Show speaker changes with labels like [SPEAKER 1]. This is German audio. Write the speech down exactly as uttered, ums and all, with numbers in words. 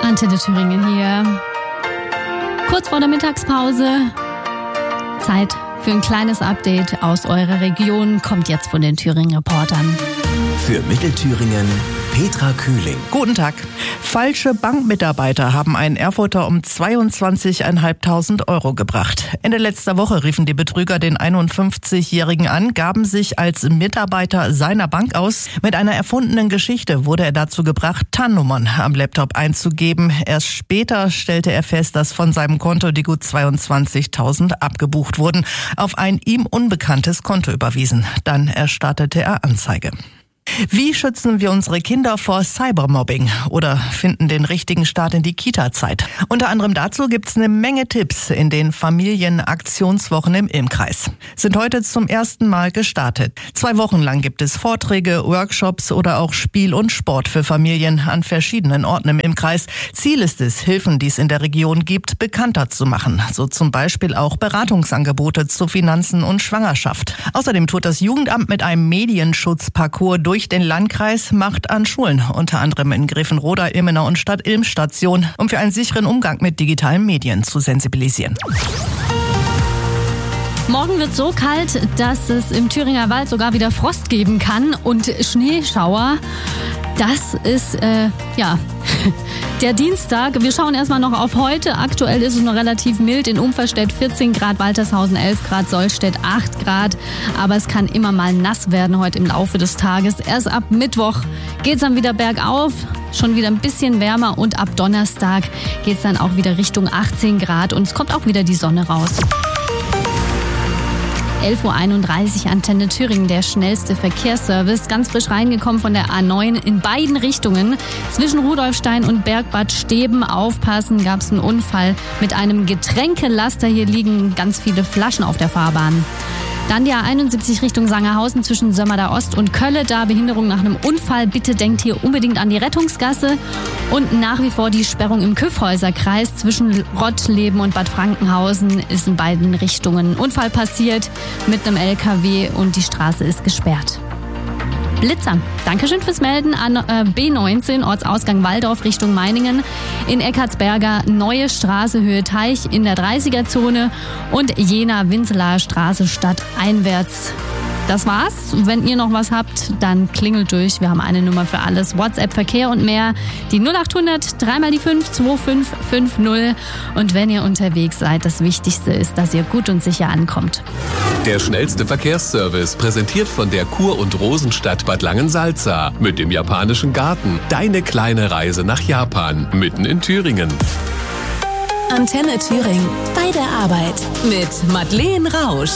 [SPEAKER 1] Antenne Thüringen hier. Kurz vor der Mittagspause. Zeit für ein kleines Update aus eurer Region. Kommt jetzt von den Thüringen Reportern.
[SPEAKER 2] Für Mittelthüringen Petra Kühling.
[SPEAKER 3] Guten Tag. Falsche Bankmitarbeiter haben einen Erfurter um zweiundzwanzigtausendfünfhundert Euro gebracht. Ende letzter Woche riefen die Betrüger den einundfünfzigjährigen an, gaben sich als Mitarbeiter seiner Bank aus. Mit einer erfundenen Geschichte wurde er dazu gebracht, T A N-Nummern am Laptop einzugeben. Erst später stellte er fest, dass von seinem Konto die gut zweiundzwanzigtausend abgebucht wurden, auf ein ihm unbekanntes Konto überwiesen. Dann erstattete er Anzeige. Wie schützen wir unsere Kinder vor Cybermobbing oder finden den richtigen Start in die Kita-Zeit? Unter anderem dazu gibt's eine Menge Tipps in den Familienaktionswochen im Ilm-Kreis. Sind heute zum ersten Mal gestartet. Zwei Wochen lang gibt es Vorträge, Workshops oder auch Spiel und Sport für Familien an verschiedenen Orten im Ilm-Kreis. Ziel ist es, Hilfen, die es in der Region gibt, bekannter zu machen. So zum Beispiel auch Beratungsangebote zu Finanzen und Schwangerschaft. Außerdem tut das Jugendamt mit einem Medienschutzparcours durch Durch den Landkreis, macht an Schulen, unter anderem in Grevenroda, Ilmenau und Stadt Ilm Station, um für einen sicheren Umgang mit digitalen Medien zu sensibilisieren.
[SPEAKER 1] Morgen wird so kalt, dass es im Thüringer Wald sogar wieder Frost geben kann und Schneeschauer. Das ist, äh, ja, der Dienstag. Wir schauen erstmal noch auf heute. Aktuell ist es noch relativ mild. In Umferstedt vierzehn Grad, Waltershausen elf Grad, Sollstedt acht Grad. Aber es kann immer mal nass werden heute im Laufe des Tages. Erst ab Mittwoch geht's dann wieder bergauf. Schon wieder ein bisschen wärmer und ab Donnerstag geht's dann auch wieder Richtung achtzehn Grad. Und es kommt auch wieder die Sonne raus. elf Uhr einunddreißig, Antenne Thüringen, der schnellste Verkehrsservice. Ganz frisch reingekommen von der A neun in beiden Richtungen. Zwischen Rudolfstein und Bergbad Steben, aufpassen, gab es einen Unfall mit einem Getränkelaster. Hier liegen ganz viele Flaschen auf der Fahrbahn. Dann die A einundsiebzig Richtung Sangerhausen zwischen Sömmerda Ost und Kölle. Da Behinderung nach einem Unfall. Bitte denkt hier unbedingt an die Rettungsgasse. Und nach wie vor die Sperrung im Kyffhäuserkreis zwischen Rottleben und Bad Frankenhausen ist in beiden Richtungen Unfall passiert mit einem L K W und die Straße ist gesperrt. Blitzer. Dankeschön fürs Melden an äh, B neunzehn, Ortsausgang Walldorf Richtung Meiningen. In Eckartsberger Neue Straße, Höhe Teich in der dreißiger-Zone und Jena-Winzelaer Straße stadteinwärts. Das war's. Wenn ihr noch was habt, dann klingelt durch. Wir haben eine Nummer für alles. WhatsApp, Verkehr und mehr. Die null acht hundert, dreimal die fünf, zwei fünf fünf null. Und wenn ihr unterwegs seid, das Wichtigste ist, dass ihr gut und sicher ankommt.
[SPEAKER 4] Der schnellste Verkehrsservice, präsentiert von der Kur- und Rosenstadt Bad Langensalza. Mit dem japanischen Garten. Deine kleine Reise nach Japan. Mitten in Thüringen.
[SPEAKER 5] Antenne Thüringen. Bei der Arbeit. Mit Madeleine Rausch.